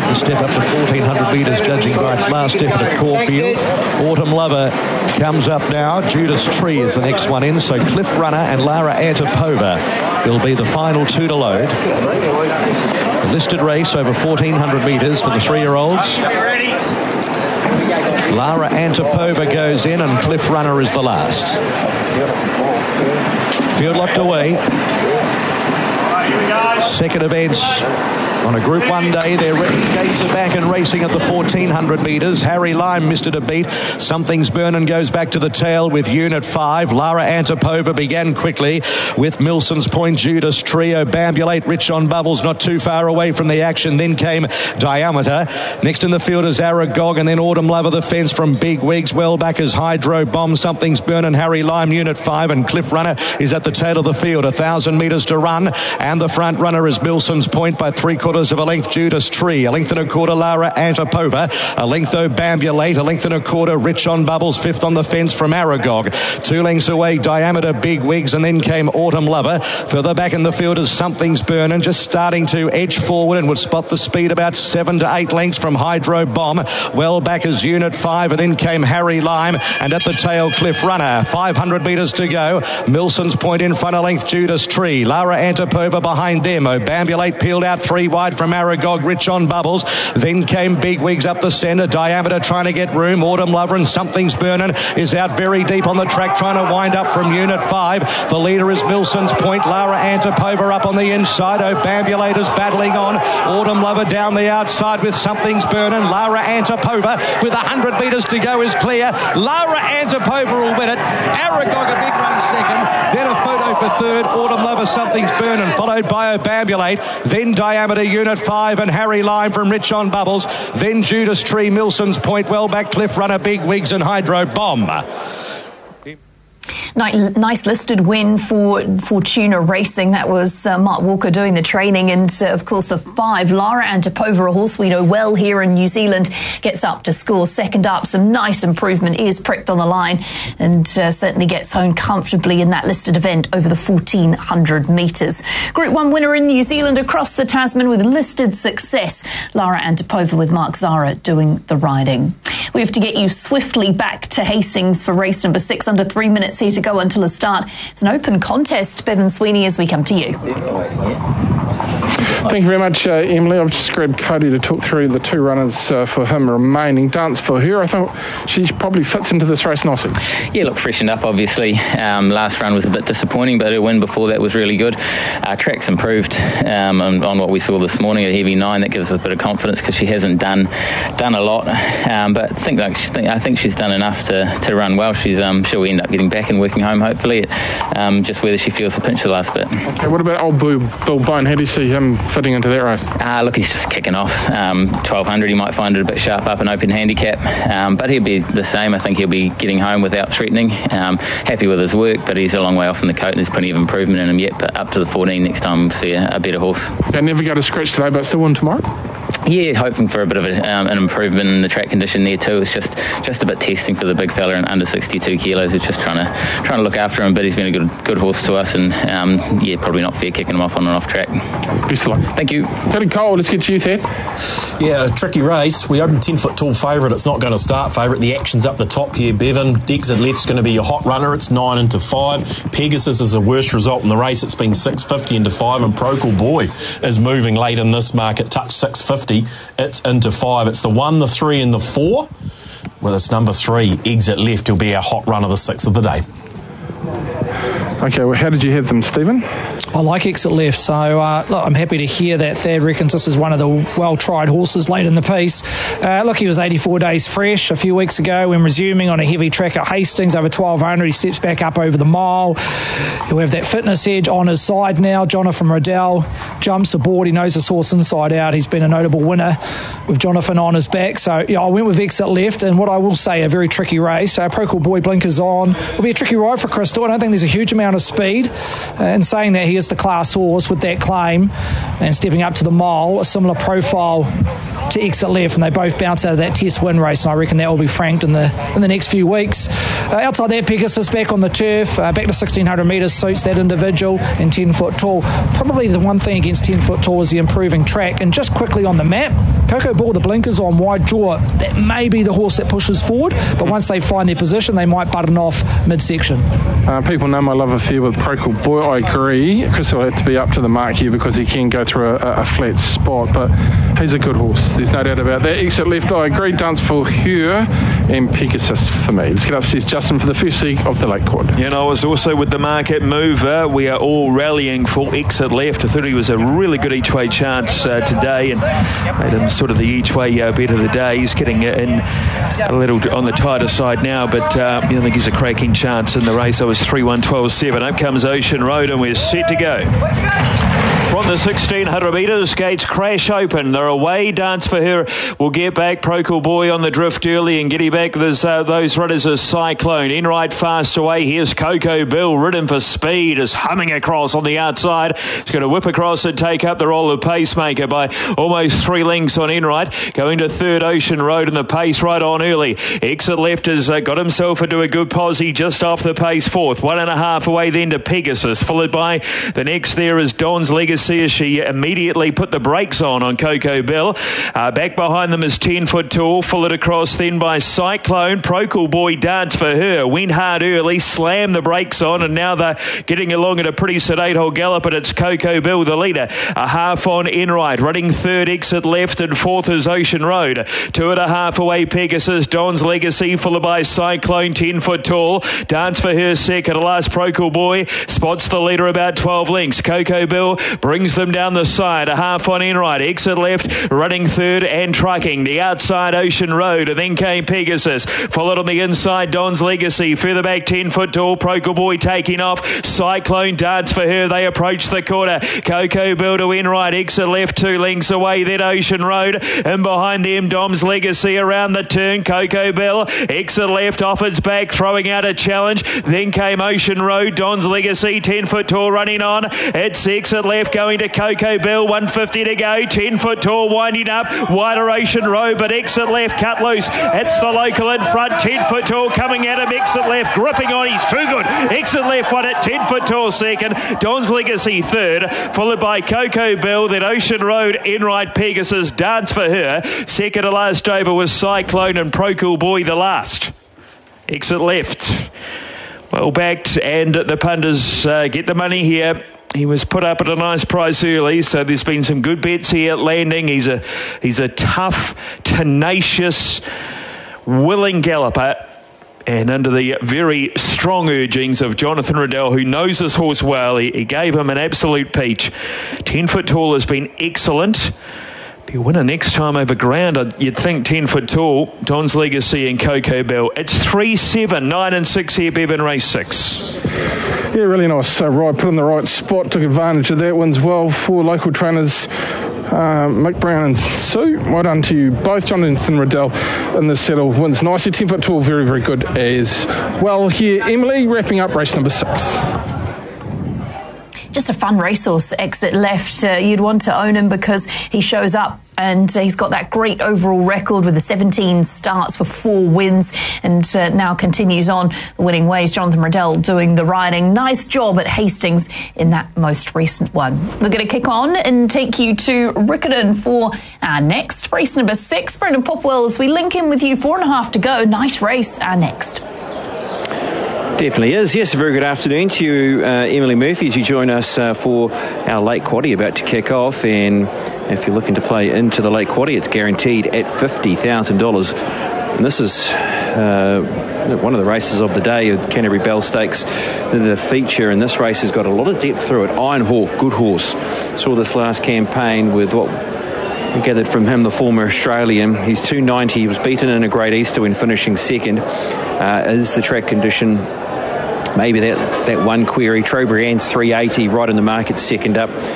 The step up to 1,400 metres, judging by its last effort at Caulfield. Autumn Lover comes up now. Judas Tree is the next one in. So Cliff Runner and Lara Antipova will be the final two to load. The listed race over 1,400 metres for the 3-year-olds. Lara Antipova goes in and Cliff Runner is the last. Field locked away. Second events on a Group 1 day. Their gates are back and racing at the 1,400 metres. Harry Lime missed it a beat. Something's Burnin' goes back to the tail with Unit 5. Lara Antipova began quickly with Milson's Point, Judas Trio, Bambulate, Rich on Bubbles not too far away from the action. Then came Diameter. Next in the field is Aragog, and then Autumn Lover the fence from Big Wigs. Well back is Hydro Bomb, Something's Burnin', Harry Lime, Unit 5, and Cliff Runner is at the tail of the field. 1,000 metres to run, and the front runner is Milson's Point by 3/4 of a length, Judas Tree. 1.25 Lara Antipova. A length Bambulate. 1.25 Rich on Bubbles. Fifth on the fence from Aragog. 2 lengths away, Diameter, Big Wigs, and then came Autumn Lover. Further back in the field is Something's Burnin', just starting to edge forward and would spot the speed about 7 to 8 lengths from Hydro Bomb. Well back is Unit 5, and then came Harry Lime, and at the tail Cliff Runner. 500 metres to go. Milson's Point in front, a length, Judas Tree. Lara Antipova behind them. Bambulate peeled out 3 wide from Aragog, Rich on Bubbles. Then came Big Wigs up the centre. Diameter trying to get room. Autumn Lover and Something's Burnin' is out very deep on the track, trying to wind up from Unit 5. The leader is Milson's Point. Lara Antipova up on the inside. Bambulate is battling on. Autumn Lover down the outside with Something's Burnin'. Lara Antipova with 100 metres to go is clear. Lara Antipova will win it. Aragog a big run second. Then a photo for third. Autumn Lover, Something's Burnin', followed by Bambulate. Then Diameter, Unit 5, and Harry Lime from Rich on Bubbles. Then Judas Tree, Milson's Point, well back Cliff Runner, Big Wigs, and Hydro Bomb. Nice listed win for Fortuna Racing. That was Mark Walker doing the training, and of course the 5, Lara Antipova, a horse we know well here in New Zealand, gets up to score second up. Some nice improvement, is pricked on the line, and certainly gets home comfortably in that listed event over the 1,400 metres. Group 1 winner in New Zealand across the Tasman with listed success. Lara Antipova with Mark Zara doing the riding. We have to get you swiftly back to Hastings for race number 6. Under 3 minutes here to go until a start. It's an open contest. Bevan Sweeney, as we come to you. Thank you very much, Emily. I've just grabbed Cody to talk through the 2 runners for him remaining. Dance for her. I thought she probably fits into this race nicely. Yeah, look, freshened up, obviously. Last run was a bit disappointing, but her win before that was really good. Track's improved on what we saw this morning, a heavy 9. That gives us a bit of confidence because she hasn't done a lot. But I think she's done enough to run well. She'll end up getting back and working home, hopefully. Just whether she feels the pinch the last bit. Okay, what about old Bill Bone? How do you see him fitting into that race? Look, he's just kicking off. 1,200, he might find it a bit sharp up an open handicap, but he'll be the same. I think he'll be getting home without threatening. Happy with his work, but he's a long way off in the coat and there's plenty of improvement in him yet. But up to the 14 next time we'll see a better horse. Okay, never go to scratch today, but still win tomorrow? Yeah, hoping for a bit of an improvement in the track condition there too. It's just a bit testing for the big fella and under 62 kilos. It's just trying to look after him, but he's been a good horse to us, and probably not fair kicking him off on and off track. Best of luck. Thank you. Cody Cole, let's get to you, Thad. Yeah, a tricky race. We open 10-foot tall favourite. It's not going to start favourite. The action's up the top here, Bevan. Exit left's going to be your hot runner. It's 9 into 5. Pegasus is the worst result in the race. It's been 6.50 into 5, and Procol Boy is moving late in this market. Touch 6.50. It's into 5. It's the 1, the 3, and the 4. Well, it's number 3. Exit left. He'll be our hot runner, the 6th of the day. Okay, well, how did you have them, Stephen? I like Exit Left, so look, I'm happy to hear that Thad reckons this is one of the well-tried horses late in the piece. Look, he was 84 days fresh a few weeks ago when resuming on a heavy track at Hastings over 1,200. He steps back up over the mile. He'll have that fitness edge on his side now. Jonathan Riddell jumps aboard. He knows his horse inside out. He's been a notable winner with Jonathan on his back. So, yeah, I went with Exit Left, and what I will say, a very tricky race. Procol Boy blinkers on. It'll be a tricky ride for Crystal. I don't think there's a huge amount amount of speed. In saying that, he is the class horse with that claim and stepping up to the mile, a similar profile to Exit Left, and they both bounce out of that test win race, and I reckon that will be franked in the next few weeks. Outside that, Pegasus back on the turf, back to 1600 metres suits that individual, and 10 foot tall. Probably the one thing against 10 foot tall is the improving track. And just quickly on the map, Coco Ball, the blinkers on, wide jaw, that may be the horse that pushes forward, but once they find their position, they might button off midsection. People know my love affair with Procol Boy. I agree. Chris will have to be up to the mark here because he can go through a flat spot, but he's a good horse. There's no doubt about that. Exit Left, I agree. Dance for Her and Pegasus for me. Let's get upstairs, Justin, for the first leg of the late quad. And I was also with the market mover. We are all rallying for Exit Left. I thought he was a really good each-way chance today and made him sort of the each-way bet of the day. He's getting in a little on the tighter side now, but I think he's a cracking chance in the race. I was 3-1-12-7. Up comes Ocean Road, and we're set to go. From the 1600 metres, gates crash open. They're away. Dance for Her will get back. Procol Boy on the drift early and getting back. There's those runners are Cyclone. In right fast away. Here's Coco Bill, ridden for speed, is humming across on the outside. He's going to whip across and take up the role of Pacemaker by almost 3 lengths on in right. Going to third, Ocean Road, and the pace right on early. Exit Left has got himself into a good posse just off the pace fourth. 1.5 away then to Pegasus, followed by the next there is Dawn's Legacy as she immediately put the brakes on Coco Bill. Back behind them is 10 foot tall, followed across then by Cyclone. Procol Boy, Dance for Her went hard early, slammed the brakes on, and now they're getting along at a pretty sedate old gallop, and it's Coco Bill the leader. A half on in right, running third Exit Left, and fourth is Ocean Road. 2.5 away Pegasus, Dawn's Legacy, followed by Cyclone, 10 foot tall. Dance for Her second, last Procol Boy spots the leader about 12 lengths. Coco Bill brings them down the side. A half on in right. Exit Left running third and trucking. The outside Ocean Road, and then came Pegasus. Followed on the inside Dawn's Legacy. Further back 10 foot tall. Procol Boy taking off. Cyclone, Dance for Her. They approach the corner. Coco Bill to in right. Exit Left 2 lengths away. Then Ocean Road. And behind them Dom's Legacy around the turn. Coco Bill. Exit Left off its back, throwing out a challenge. Then came Ocean Road. Dawn's Legacy 10 foot tall running on. It's Exit Left going to Coco Bill, 150 to go, 10 foot tall winding up, wider Ocean Road, but Exit Left cut loose. It's the local in front, 10 foot tall coming at him. Exit Left gripping on, he's too good. Exit Left won it, 10 foot tall second, Dawn's Legacy third, followed by Coco Bill, then Ocean Road, in right Pegasus, Dance for Her. Second to last over was Cyclone and Procol Boy the last. Exit Left well backed, and the punters get the money here. He was put up at a nice price early, so there's been some good bets here landing. He's a tough, tenacious, willing galloper, and under the very strong urgings of Jonathan Riddell, who knows this horse well, he gave him an absolute peach. 10 foot tall has been excellent. Be a winner next time over ground. You'd think 10 foot tall, Dawn's Legacy and Coco Bill. It's 3-7, 9 and 6 here, Bevan, race 6. Yeah, really nice ride, put in the right spot, took advantage of that, wins well for local trainers Mick Brown and Sue. Well done to you both. Jonathan Riddell in the saddle wins nicely. 10 foot tall, very, very good as well here. Emily, wrapping up race number 6. Just a fun racehorse, Exit Left. You'd want to own him because he shows up and he's got that great overall record with the 17 starts for 4 wins and now continues on the winning ways. Jonathan Riddell doing the riding. Nice job at Hastings in that most recent one. We're going to kick on and take you to Riccarton for our next race number 6. Brendan Popwell, as we link in with you, 4.5 to go. Nice race, our next. Definitely is. Yes, a very good afternoon to you, Emily Murphy, as you join us for our late quaddie about to kick off. And if you're looking to play into the late quaddie, it's guaranteed at $50,000. And this is one of the races of the day, of Canterbury Bell Stakes. The feature in this race has got a lot of depth through it. Iron Hawk, good horse. Saw this last campaign with what we gathered from him, the former Australian. He's 290. He was beaten in a Great Easter when finishing second. Is the track condition maybe that one query? Trobriand's 380 right in the market, second up.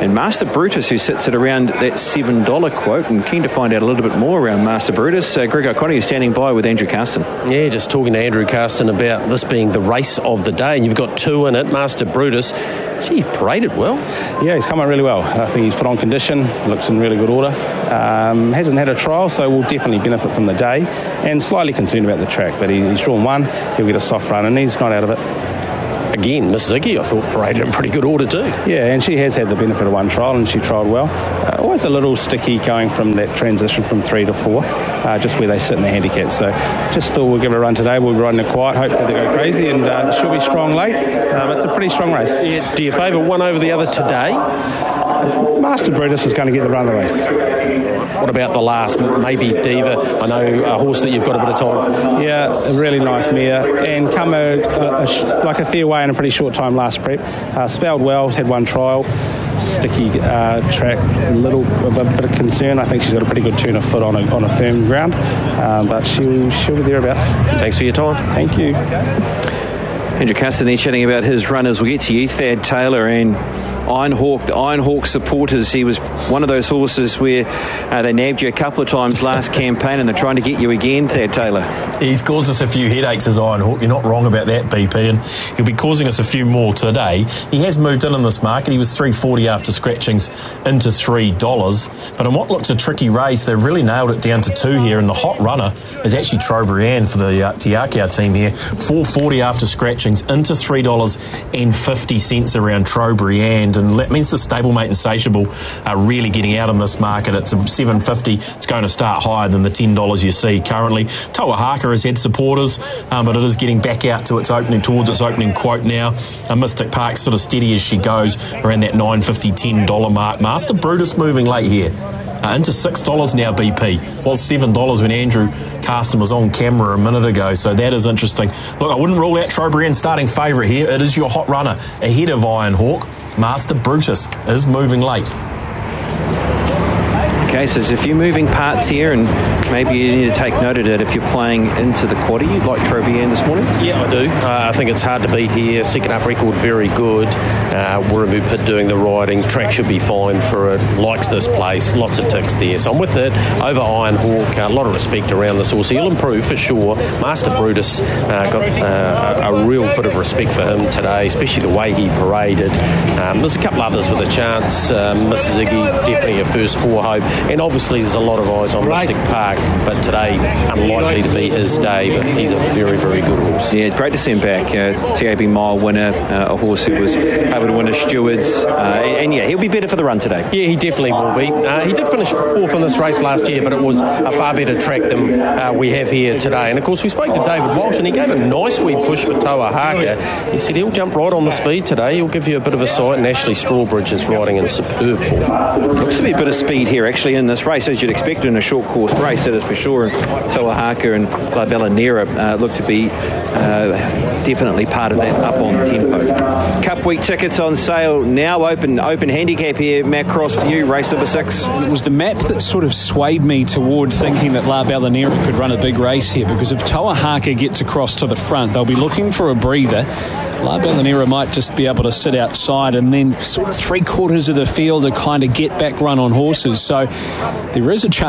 and Master Brutus, who sits at around that $7 quote, and keen to find out a little bit more around Master Brutus. Greg O'Connor, you're standing by with Andrew Carston. Yeah, just talking to Andrew Carston about this being the race of the day, and you've got two in it. Master Brutus, he paraded well. Yeah, he's come out really well. I think he's put on condition, looks in really good order. Hasn't had a trial, so will definitely benefit from the day, and slightly concerned about the track, but he's drawn one. He'll get a soft run, and he's not out of it. Again, Mrs. Iggy, I thought, paraded in pretty good order too. Yeah, and she has had the benefit of one trial, and she trialled well. Always a little sticky going from that transition from 3 to 4, just where they sit in the handicap. So just thought we'll give it a run today. We'll be riding it quiet, hopefully they go crazy, and she'll be strong late. It's a pretty strong race. Yeah, do you favour one over the other today? Master Brutus is going to get the run of the race. What about the last, maybe Diva? I know a horse that you've got a bit of time. Yeah, a really nice mare, and come like a fair way in a pretty short time last prep. Spelled well, had one trial. Sticky track, a bit of concern. I think she's got a pretty good turn of foot on a firm ground, but she'll be thereabouts. Thanks for your time. Thank you. Andrew Carston there chatting about his runners. We'll get to you, Thad Taylor, and Iron Hawk supporters. He was one of those horses where they nabbed you a couple of times last campaign, and they're trying to get you again, Thad Taylor. He's caused us a few headaches as Iron Hawk. You're not wrong about that, BP, and he'll be causing us a few more today. He has moved in this market. He was $3.40 after scratchings into $3. But in what looks a tricky race, they've really nailed it down to 2 here, and the hot runner is actually Trowbridge Ann for the Tiakau team here. $4.40 after scratchings into $3.50 around Trowbridge Ann. And that means the stablemate Insatiable are really getting out in this market. It's a $7.50. It's going to start higher than the $10 you see currently. Toahaka has had supporters, but it is getting back out to towards its opening quote now. Mystic Park sort of steady as she goes around that $9.50, $10 mark. Master Brutus moving late here. Into $6 now, BP. Well, $7 when Andrew Carston was on camera a minute ago, so that is interesting. Look, I wouldn't rule out Trowbridge Ann starting favourite here. It is your hot runner ahead of Iron Hawk. Master Brutus is moving late. Okay, so there's a few moving parts here, and maybe you need to take note of it if you're playing into the quaddie. You like Trowbridge Ann this morning? Yeah, I do. I think it's hard to beat here. Second up record, very good. Warumbu Pit doing the riding. Track should be fine for it. Likes this place. Lots of ticks there. So I'm with it. Over Iron Hawk. A lot of respect around this horse. He'll improve for sure. Master Brutus got a real bit of respect for him today, especially the way he paraded. There's a couple others with a chance. Mrs. Iggy, definitely a first 4 hope. And obviously there's a lot of eyes on Mystic Park, but today unlikely to be his day, but he's a very, very good horse. Yeah, it's great to see him back. TAB Mile winner, a horse who was able to win a Stewards, and yeah, he'll be better for the run today. Yeah, he definitely will be. He did finish 4th in this race last year, but it was a far better track than we have here today. And of course we spoke to David Walsh, and he gave a nice wee push for Toahaka. He said he'll jump right on the speed today. He'll give you a bit of a sight, and Ashley Strawbridge is riding in superb form. Looks to be a bit of speed here actually in this race, as you'd expect in a short course race, that is for sure. Toahaka and La Bella Nera look to be definitely part of that up on tempo. Cup week tickets on sale now, open handicap here. Matt Cross for you, race number 6. It was the map that sort of swayed me toward thinking that La Bella Nera could run a big race here, because if Toahaka gets across to the front, they'll be looking for a breather. La Bella Nera might just be able to sit outside, and then sort of 3/4 of the field to kind of get back run on horses. So there is a chance